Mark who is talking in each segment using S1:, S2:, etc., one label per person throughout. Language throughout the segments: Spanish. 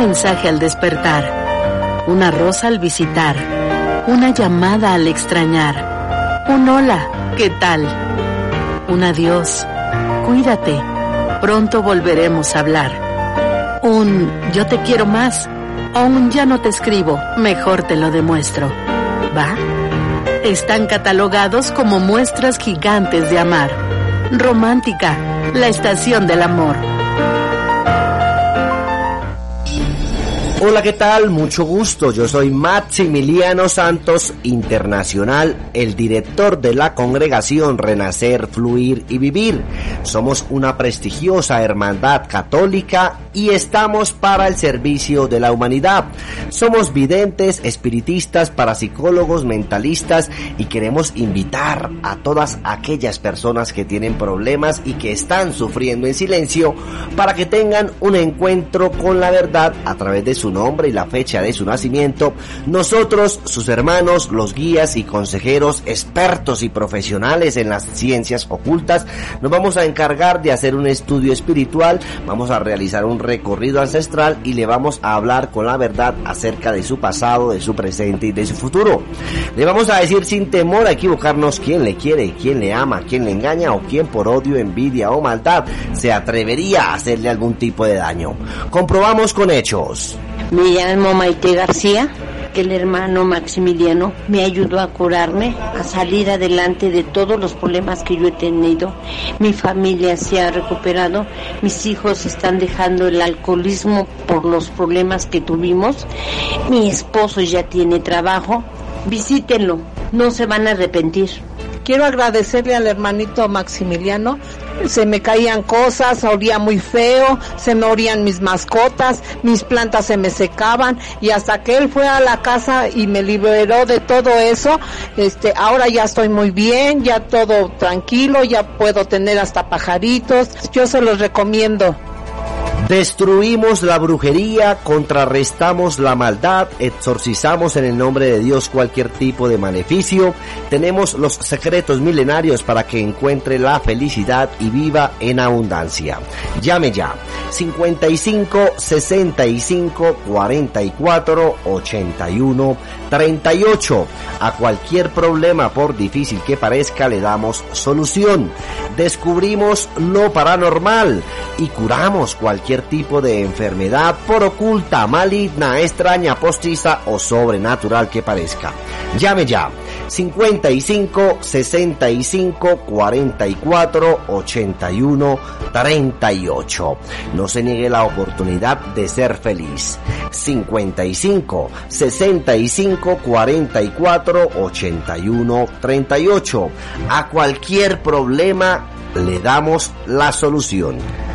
S1: mensaje al despertar, una rosa al visitar, una llamada al extrañar, un hola, ¿qué tal? Un adiós, cuídate, pronto volveremos a hablar. Un yo te quiero más, o un ya no te escribo, mejor te lo demuestro. ¿Va? Están catalogados como muestras gigantes de amar. Romántica, la estación del amor.
S2: Hola, ¿qué tal? Mucho gusto. Yo soy Maximiliano Santos Internacional, el director de la congregación Renacer, Fluir y Vivir. Somos una prestigiosa hermandad católica y estamos para el servicio de la humanidad. Somos videntes, espiritistas, parapsicólogos, mentalistas y queremos invitar a todas aquellas personas que tienen problemas y que están sufriendo en silencio para que tengan un encuentro con la verdad a través de su nombre y la fecha de su nacimiento. Nosotros, sus hermanos, los guías y consejeros, expertos y profesionales en las ciencias ocultas, nos vamos a encargar de hacer un estudio espiritual, vamos a realizar un recorrido ancestral y le vamos a hablar con la verdad acerca de su pasado, de su presente y de su futuro. Le vamos a decir sin temor a equivocarnos quién le quiere, quién le ama, quién le engaña o quién por odio, envidia o maldad se atrevería a hacerle algún tipo de daño. Comprobamos con hechos.
S3: Me llamo Maite García, que el hermano Maximiliano me ayudó a curarme, a salir adelante de todos los problemas que yo he tenido. Mi familia se ha recuperado, mis hijos están dejando el alcoholismo por los problemas que tuvimos, mi esposo ya tiene trabajo. Visítenlo, no se van a arrepentir.
S4: Quiero agradecerle al hermanito Maximiliano. Se me caían cosas, olía muy feo, se me morían mis mascotas, mis plantas se me secaban y hasta que él fue a la casa y me liberó de todo eso, ahora ya estoy muy bien, ya todo tranquilo, ya puedo tener hasta pajaritos. Yo se los recomiendo.
S2: Destruimos la brujería, contrarrestamos la maldad, exorcizamos en el nombre de Dios cualquier tipo de maleficio. Tenemos los secretos milenarios para que encuentre la felicidad y viva en abundancia. Llame ya, 55 65 44 81 38. A cualquier problema, por difícil que parezca, le damos solución. Descubrimos lo paranormal y curamos cualquier tipo de enfermedad, por oculta, maligna, extraña, postiza o sobrenatural que parezca. Llame ya, 55 65 44 81 38. No se niegue la oportunidad de ser feliz. 55 65 44 81 38. A cualquier problema le damos la solución.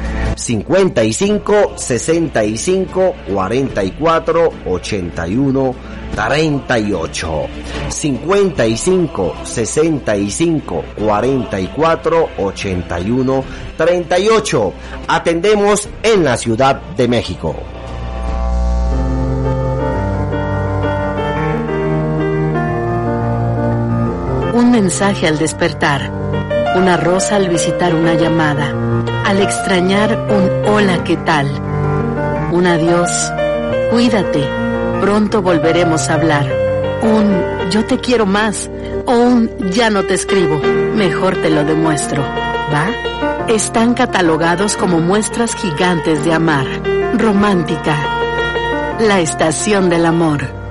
S2: 55 65 44 81 38. 55 65 44 81 38. Atendemos en la Ciudad de México.
S1: Un mensaje al despertar, una rosa al visitar una llamada, al extrañar un hola, ¿qué tal? Un adiós, cuídate, pronto volveremos a hablar. Un yo te quiero más o un ya no te escribo, mejor te lo demuestro. ¿Va? Están catalogados como muestras gigantes de amar. Romántica, la estación del amor.